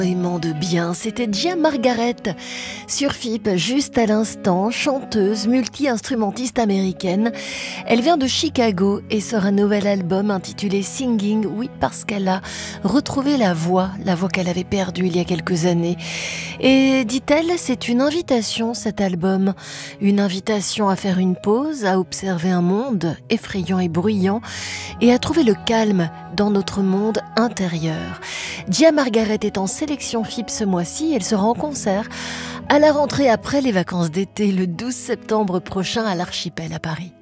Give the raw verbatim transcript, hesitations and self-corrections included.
Énormément de bien, c'était Gia Margaret sur F I P, juste à l'instant, chanteuse, multi-instrumentiste américaine. Elle vient de Chicago et sort un nouvel album intitulé Singing, oui parce qu'elle a retrouvé la voix, la voix qu'elle avait perdue il y a quelques années. Et dit-elle, c'est une invitation cet album, une invitation à faire une pause, à observer un monde effrayant et bruyant et à trouver le calme dans notre monde intérieur. Gia Margaret est en sélection F I P ce mois-ci. Elle sera en concert à la rentrée après les vacances d'été, le douze septembre prochain à l'Archipel à Paris.